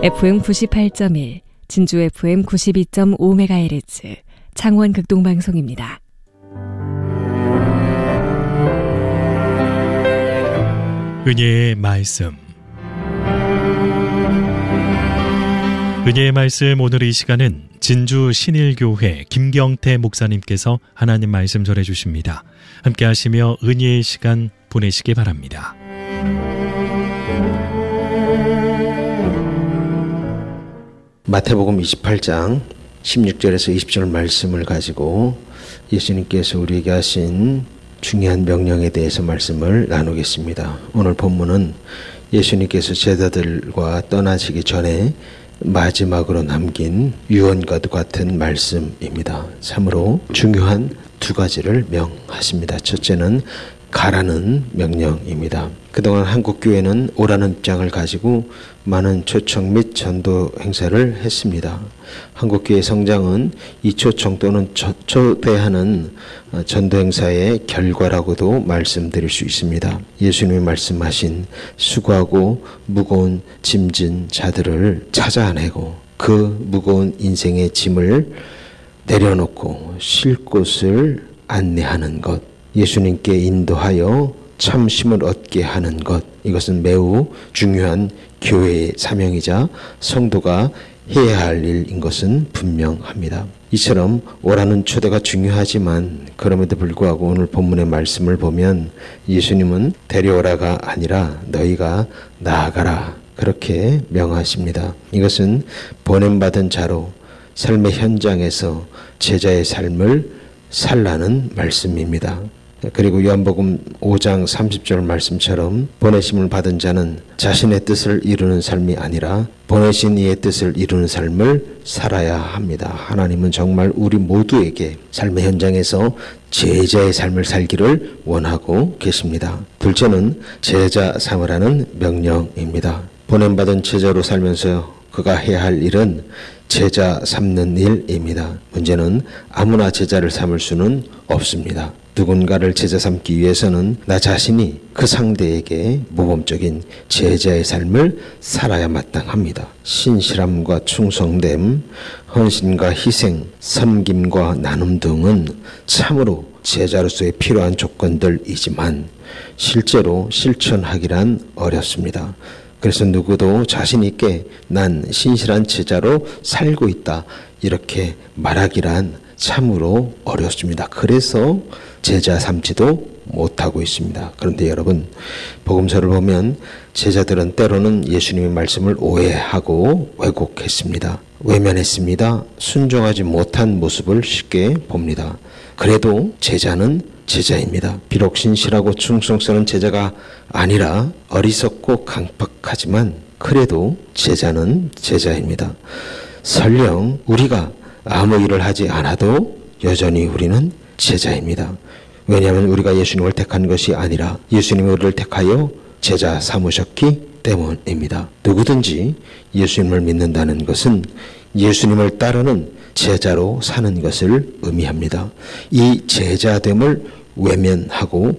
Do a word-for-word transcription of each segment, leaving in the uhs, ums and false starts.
에프엠 구십팔 점 일, 진주 에프엠 구십이 점 오 메가헤르츠, 창원 극동방송입니다. 은혜의 말씀. 은혜의 말씀, 오늘 이 시간은 진주 신일교회 김경태 목사님께서 하나님 말씀 전해 주십니다. 함께 하시며 은혜의 시간 보내시기 바랍니다. 마태복음 이십팔 장 십육 절에서 이십 절 말씀을 가지고 예수님께서 우리에게 하신 중요한 명령에 대해서 말씀을 나누겠습니다. 오늘 본문은 예수님께서 제자들과 떠나시기 전에 마지막으로 남긴 유언과도 같은 말씀입니다. 참으로 중요한 두 가지를 명하십니다. 첫째는 가라는 명령입니다. 그동안 한국교회는 오라는 입장을 가지고 많은 초청 및 전도 행사를 했습니다. 한국교회 성장은 이 초청 또는 초대하는 전도 행사의 결과라고도 말씀드릴 수 있습니다. 예수님이 말씀하신 수고하고 무거운 짐진 자들을 찾아내고 그 무거운 인생의 짐을 내려놓고 쉴 곳을 안내하는 것, 예수님께 인도하여 참심을 얻게 하는 것, 이것은 매우 중요한 교회의 사명이자 성도가 해야 할 일인 것은 분명합니다. 이처럼 오라는 초대가 중요하지만 그럼에도 불구하고 오늘 본문의 말씀을 보면 예수님은 데려오라가 아니라 너희가 나아가라, 그렇게 명하십니다. 이것은 보냄받은 자로 삶의 현장에서 제자의 삶을 살라는 말씀입니다. 그리고 요한복음 오 장 삼십 절 말씀처럼 보내심을 받은 자는 자신의 뜻을 이루는 삶이 아니라 보내신 이의 뜻을 이루는 삶을 살아야 합니다. 하나님은 정말 우리 모두에게 삶의 현장에서 제자의 삶을 살기를 원하고 계십니다. 둘째는 제자 삼으라는 명령입니다. 보냄받은 제자로 살면서 그가 해야 할 일은 제자 삼는 일입니다. 문제는 아무나 제자를 삼을 수는 없습니다. 누군가를 제자 삼기 위해서는 나 자신이 그 상대에게 모범적인 제자의 삶을 살아야 마땅합니다. 신실함과 충성됨, 헌신과 희생, 섬김과 나눔 등은 참으로 제자로서의 필요한 조건들이지만 실제로 실천하기란 어렵습니다. 그래서 누구도 자신 있게 난 신실한 제자로 살고 있다, 이렇게 말하기란 참으로 어렵습니다. 그래서 제자 삼지도 못하고 있습니다. 그런데 여러분, 복음서를 보면 제자들은 때로는 예수님의 말씀을 오해하고 왜곡했습니다. 외면했습니다. 순종하지 못한 모습을 쉽게 봅니다. 그래도 제자는 제자입니다. 비록 신실하고 충성스러운 제자가 아니라 어리석고 강팍하지만 그래도 제자는 제자입니다. 설령 우리가 아무 일을 하지 않아도 여전히 우리는 제자입니다. 왜냐하면 우리가 예수님을 택한 것이 아니라 예수님이 우리를 택하여 제자 삼으셨기 때문입니다. 누구든지 예수님을 믿는다는 것은 예수님을 따르는 제자로 사는 것을 의미합니다. 이 제자됨을 외면하고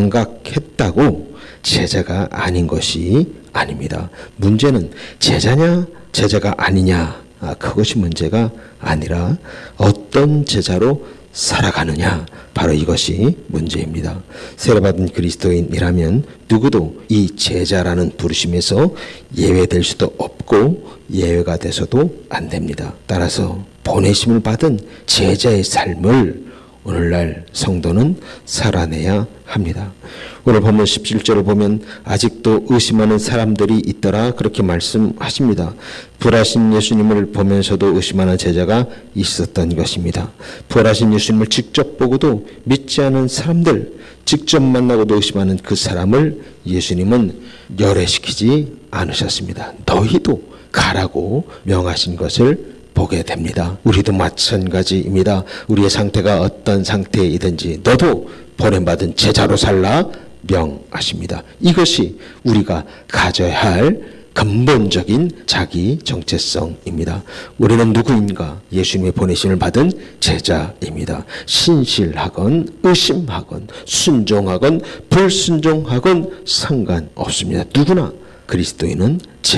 망각했다고 제자가 아닌 것이 아닙니다. 문제는 제자냐 제자가 아니냐, 아, 그것이 문제가 아니라 어떤 제자로 살아가느냐, 바로 이것이 문제입니다. 세례받은 그리스도인이라면 누구도 이 제자라는 부르심에서 예외될 수도 없고 예외가 돼서도 안 됩니다. 따라서 보내심을 받은 제자의 삶을 오늘날 성도는 살아내야 합니다. 오늘 본문 십칠 절을 보면 아직도 의심하는 사람들이 있더라, 그렇게 말씀하십니다. 부활하신 예수님을 보면서도 의심하는 제자가 있었던 것입니다. 부활하신 예수님을 직접 보고도 믿지 않은 사람들, 직접 만나고도 의심하는 그 사람을 예수님은 열애시키지 않으셨습니다. 너희도 가라고 명하신 것을 보게 됩니다. 우리도 마찬가지입니다. 우리의 상태가 어떤 상태이든지 너도 보냄받은 제자로 살라 명하십니다. 이것이 우리가 가져야 할 근본적인 자기 정체성입니다. 우리는 누구인가? 예수님의 보내심을 받은 제자입니다. 신실하건 의심하건 순종하건 불순종하건 상관없습니다. 누구나 그리스도인은 제